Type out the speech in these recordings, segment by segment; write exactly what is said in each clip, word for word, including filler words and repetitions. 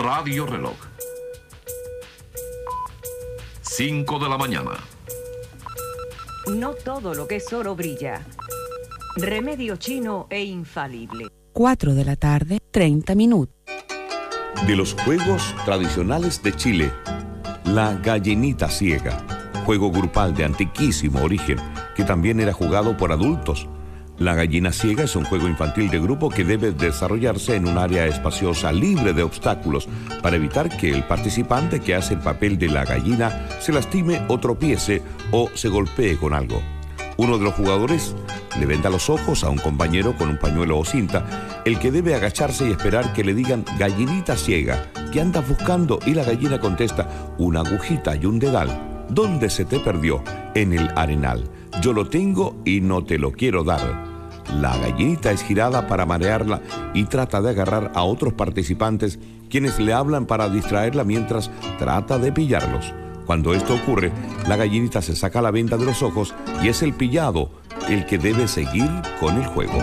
Radio Reloj. cinco de la mañana. No todo lo que es oro brilla. Remedio chino e infalible. cuatro de la tarde, treinta minutos. De los juegos tradicionales de Chile, la gallinita ciega, juego grupal de antiquísimo origen, que también era jugado por adultos. La gallina ciega es un juego infantil de grupo que debe desarrollarse en un área espaciosa libre de obstáculos para evitar que el participante que hace el papel de la gallina se lastime o tropiece o se golpee con algo. Uno de los jugadores le venda los ojos a un compañero con un pañuelo o cinta, el que debe agacharse y esperar que le digan gallinita ciega, ¿qué andas buscando? Y la gallina contesta, una agujita y un dedal. ¿Dónde se te perdió? En el arenal. Yo lo tengo y no te lo quiero dar. La gallinita es girada para marearla y trata de agarrar a otros participantes, quienes le hablan para distraerla mientras trata de pillarlos. Cuando esto ocurre, la gallinita se saca la venda de los ojos y es el pillado el que debe seguir con el juego.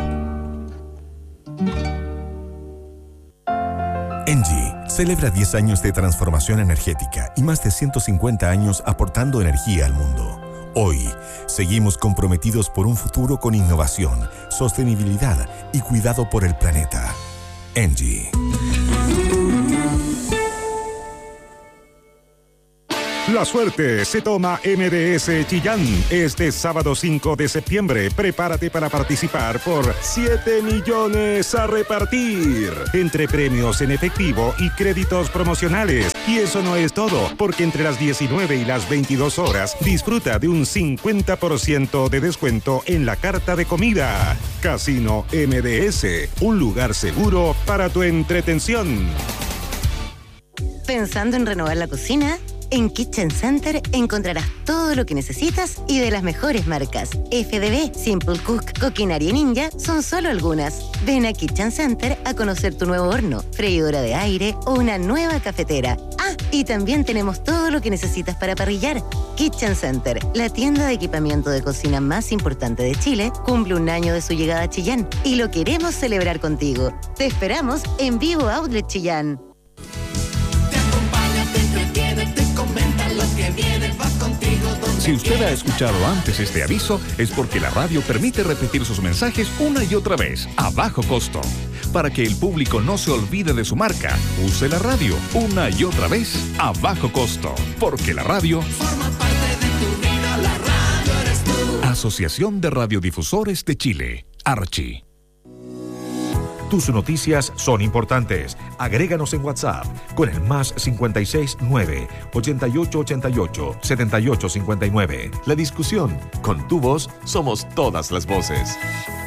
Engie celebra diez años de transformación energética y más de ciento cincuenta años aportando energía al mundo. Hoy, seguimos comprometidos por un futuro con innovación, sostenibilidad y cuidado por el planeta. Engie. La suerte se toma M D S Chillán. Este sábado cinco de septiembre, prepárate para participar por siete millones a repartir. Entre premios en efectivo y créditos promocionales. Y eso no es todo, porque entre las diecinueve y las veintidós horas, disfruta de un cincuenta por ciento de descuento en la carta de comida. Casino M D S, un lugar seguro para tu entretención. ¿Pensando en renovar la cocina? En Kitchen Center encontrarás todo lo que necesitas y de las mejores marcas. F D B, Simple Cook, Coquinaria Ninja son solo algunas. Ven a Kitchen Center a conocer tu nuevo horno, freidora de aire o una nueva cafetera. Ah, y también tenemos todo lo que necesitas para parrillar. Kitchen Center, la tienda de equipamiento de cocina más importante de Chile, cumple un año de su llegada a Chillán y lo queremos celebrar contigo. Te esperamos en Vivo Outlet Chillán. Si usted ha escuchado antes este aviso, es porque la radio permite repetir sus mensajes una y otra vez, a bajo costo. Para que el público no se olvide de su marca, use la radio una y otra vez, a bajo costo. Porque la radio forma parte de tu vida, la radio eres tú. Asociación de Radiodifusores de Chile, Archi. Tus noticias son importantes. Agréganos en WhatsApp con el más cincuenta y seis nueve, ochenta y ocho ochenta y ocho, setenta y ocho cincuenta y nueve. La discusión, con tu voz, somos todas las voces.